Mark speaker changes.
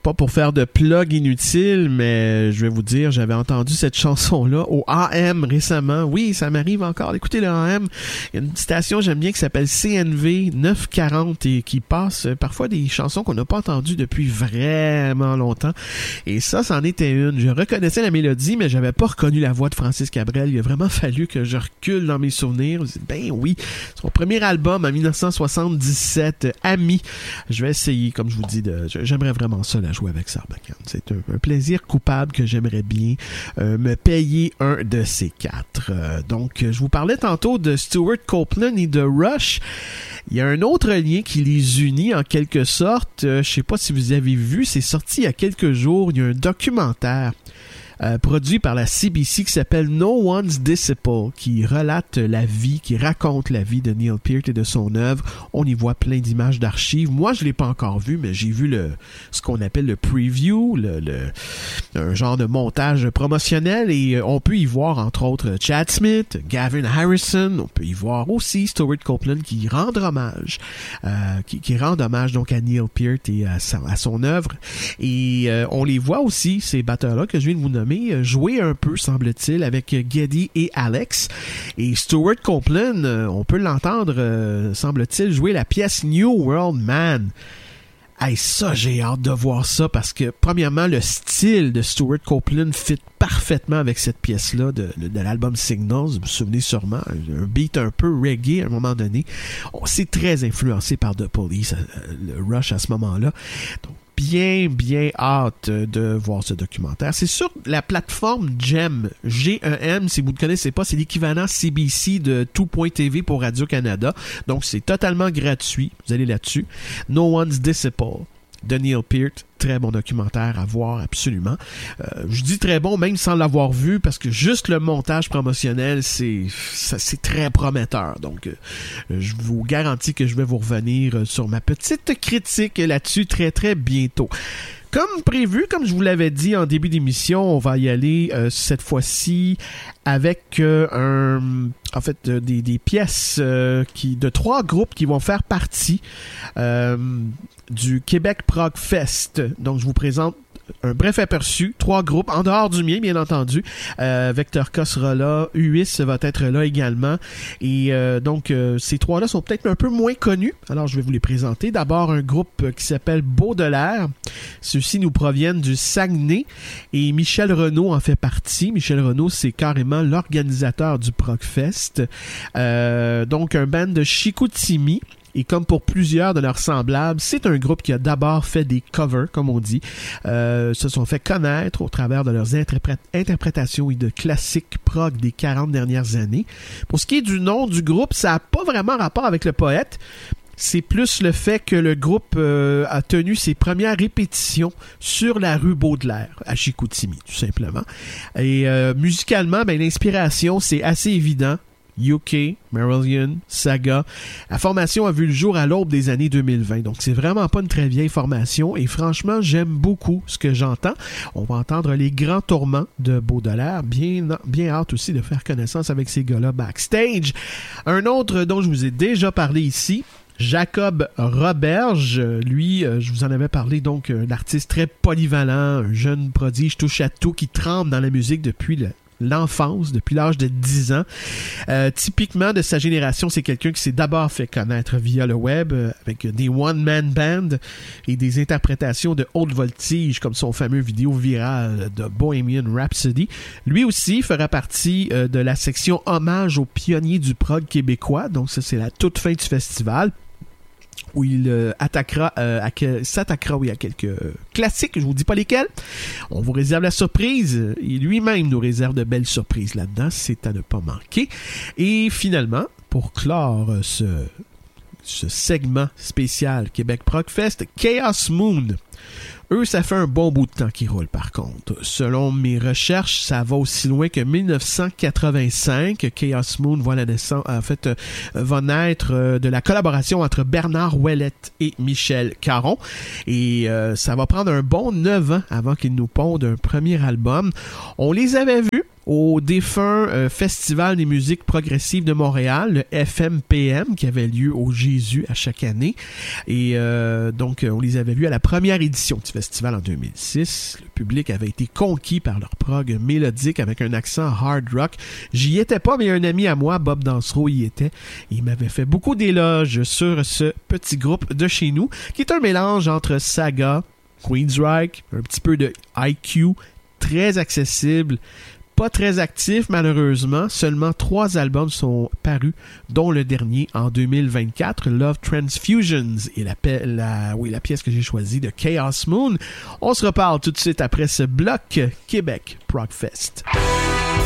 Speaker 1: Pas pour faire de plug inutile, mais je vais vous dire, j'avais entendu cette chanson-là au AM récemment. Oui, ça m'arrive encore d'écouter le AM. Il y a une station, j'aime bien, qui s'appelle CNV 940 et qui passe parfois des chansons qu'on n'a pas entendues depuis vraiment longtemps. Et ça, c'en était une. Je reconnaissais la mélodie, mais j'avais pas reconnu la voix de Francis Cabrel. Il a vraiment fallu que je recule dans mes souvenirs. Ben oui, son premier album en 1977, Ami. Je vais essayer, comme je vous dis, j'aimerais vraiment ça, jouer avec Sarbacane. C'est un plaisir coupable que j'aimerais bien me payer un de ces quatre. Donc, je vous parlais tantôt de Stewart Copeland et de Rush. Il y a un autre lien qui les unit en quelque sorte. Je sais pas si vous avez vu, c'est sorti il y a quelques jours. Il y a un documentaire produit par la CBC qui s'appelle No One's Disciple, qui relate la vie, qui raconte la vie de Neil Peart et de son œuvre. On y voit plein d'images d'archives. Moi, je l'ai pas encore vu, mais j'ai vu ce qu'on appelle le preview, un genre de montage promotionnel, et on peut y voir entre autres Chad Smith, Gavin Harrison. On peut y voir aussi Stewart Copeland qui rend hommage, qui rend hommage donc à Neil Peart et à son œuvre. Et on les voit aussi, ces batteurs-là que je viens de vous nommer, jouer un peu, semble-t-il, avec Geddy et Alex. Et Stewart Copeland, on peut l'entendre, semble-t-il, jouer la pièce New World Man. Hey, ça, j'ai hâte de voir ça parce que, premièrement, le style de Stewart Copeland fit parfaitement avec cette pièce-là de l'album Signals. Vous vous souvenez sûrement, un beat un peu reggae à un moment donné. C'est très influencé par The Police, le Rush à ce moment-là. Donc, bien hâte de voir ce documentaire. C'est sur la plateforme GEM, G-E-M, si vous ne connaissez pas, c'est l'équivalent CBC de Tout.tv pour Radio-Canada. Donc, c'est totalement gratuit. Vous allez là-dessus. No One's Disciple de Neil Peart. Très bon documentaire à voir, absolument. Je dis très bon, même sans l'avoir vu, parce que juste le montage promotionnel, c'est très prometteur. Donc, je vous garantis que je vais vous revenir sur ma petite critique là-dessus très, très bientôt. Comme prévu, comme je vous l'avais dit en début d'émission, on va y aller cette fois-ci avec des pièces de 3 groupes qui vont faire partie du Québec Prog Fest. Donc, je vous présente un bref aperçu, 3 groupes, en dehors du mien, bien entendu. Vector K sera là, UIS va être là également. Et donc, ces 3-là sont peut-être un peu moins connus. Alors, je vais vous les présenter. D'abord, un groupe qui s'appelle Baudelaire. Ceux-ci nous proviennent du Saguenay. Et Michel Renaud en fait partie. Michel Renaud, c'est carrément l'organisateur du Progfest. Donc, un band de Chicoutimi. Et comme pour plusieurs de leurs semblables, c'est un groupe qui a d'abord fait des covers, comme on dit, se sont fait connaître au travers de leurs interprétations et de classiques prog des 40 dernières années. Pour ce qui est du nom du groupe, ça n'a pas vraiment rapport avec le poète. C'est plus le fait que le groupe a tenu ses premières répétitions sur la rue Baudelaire, à Chicoutimi, tout simplement. Et musicalement, l'inspiration, c'est assez évident. UK, Marillion, Saga. La formation a vu le jour à l'aube des années 2020. Donc, c'est vraiment pas une très vieille formation. Et franchement, j'aime beaucoup ce que j'entends. On va entendre les grands tourments de Baudelaire. Bien hâte aussi de faire connaissance avec ces gars-là backstage. Un autre dont je vous ai déjà parlé ici, Jacob Roberge, lui, je vous en avais parlé, donc un artiste très polyvalent, un jeune prodige touche à tout qui tremble dans la musique depuis l'enfance, depuis l'âge de 10 ans. Typiquement de sa génération, c'est quelqu'un qui s'est d'abord fait connaître via le web avec des one-man bands et des interprétations de haute voltige comme son fameux vidéo virale de Bohemian Rhapsody. Lui aussi fera partie de la section hommage aux pionniers du prog québécois. Donc ça, c'est la toute fin du festival, où il s'attaquera à quelques classiques, je vous dis pas lesquels. On vous réserve la surprise. Et lui-même nous réserve de belles surprises là-dedans. C'est à ne pas manquer. Et finalement, pour clore ce segment spécial Québec Prog Fest, Chaos Moon. Eux, ça fait un bon bout de temps qu'ils roulent, par contre. Selon mes recherches, ça va aussi loin que 1985. Chaos Moon va naître de la collaboration entre Bernard Ouellette et Michel Caron. Et ça va prendre un bon 9 ans avant qu'ils nous pondent un premier album. On les avait vus au défunt Festival des musiques progressives de Montréal, le FMPM, qui avait lieu au Jésus à chaque année. Et donc, on les avait vus à la première édition du festival en 2006. Le public avait été conquis par leur prog mélodique avec un accent hard rock. J'y étais pas, mais un ami à moi, Bob Dansereau, y était. Et il m'avait fait beaucoup d'éloges sur ce petit groupe de chez nous, qui est un mélange entre Saga, Queensryche, un petit peu de IQ, très accessible, pas très actif malheureusement. Seulement 3 albums sont parus, dont le dernier en 2024, Love Transfusions, et la pièce que j'ai choisie de Chaos Moon. On se reparle tout de suite après ce bloc Québec Progfest.